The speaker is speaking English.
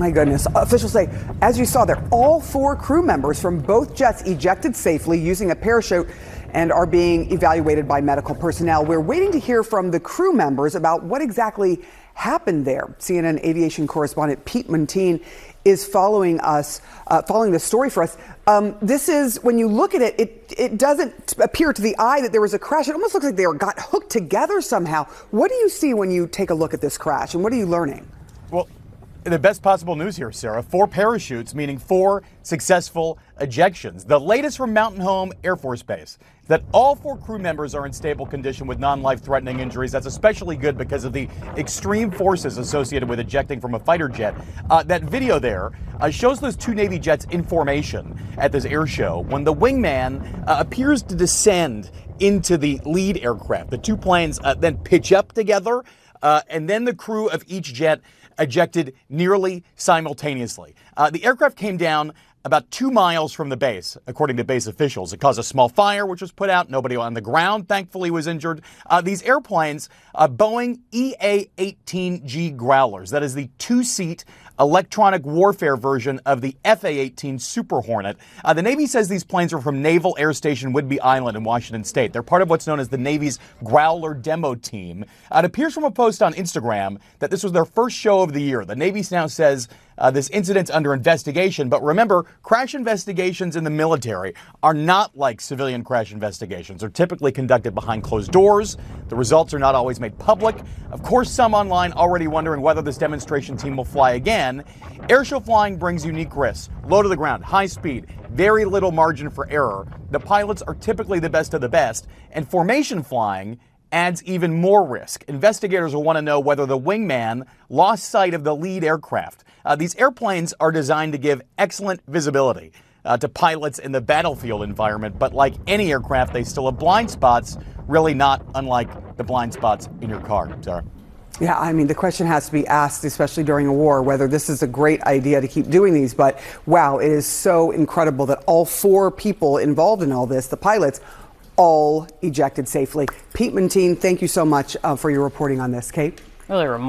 My goodness. Officials say, as you saw there, all 4 crew members from both jets ejected safely using a parachute and are being evaluated by medical personnel. We're waiting to hear from the crew members about what exactly happened there. CNN aviation correspondent Pete Muntean is following the story for us. This is, when you look at it, it doesn't appear to the eye that there was a crash. It almost looks like they got hooked together somehow. What do you see when you take a look at this crash, and what are you learning? Well, the best possible news here, Sarah. 4 parachutes, meaning 4 successful ejections. The latest from Mountain Home Air Force Base is that all 4 crew members are in stable condition with non-life-threatening injuries. That's especially good because of the extreme forces associated with ejecting from a fighter jet. That video there shows those 2 Navy jets in formation at this air show when the wingman appears to descend into the lead aircraft. The 2 planes then pitch up together, and then the crew of each jet ejected nearly simultaneously. The aircraft came down about 2 miles from the base, according to base officials. It caused a small fire, which was put out. Nobody on the ground, thankfully, was injured. These airplanes, Boeing EA-18G Growlers, that is the 2-seat electronic warfare version of the FA-18 Super Hornet. The Navy says these planes are from Naval Air Station Whidbey Island in Washington State. They're part of what's known as the Navy's Growler demo team. It appears from a post on Instagram that this was their first show of the year. The Navy now says this incident's under investigation, but remember, crash investigations in the military are not like civilian crash investigations. They're typically conducted behind closed doors. The results are not always made public. Of course, some online already wondering whether this demonstration team will fly again. Airshow flying brings unique risks. Low to the ground, high speed, very little margin for error. The pilots are typically the best of the best, and formation flying adds even more risk. Investigators will want to know whether the wingman lost sight of the lead aircraft. These airplanes are designed to give excellent visibility to pilots in the battlefield environment, but like any aircraft, they still have blind spots, really not unlike the blind spots in your car, Sarah. Yeah, I mean, the question has to be asked, especially during a war, whether this is a great idea to keep doing these. But wow, it is so incredible that all 4 people involved in all this, the pilots, all ejected safely. Pete Muntean, thank you so much for your reporting on this. Kate? Really remarkable.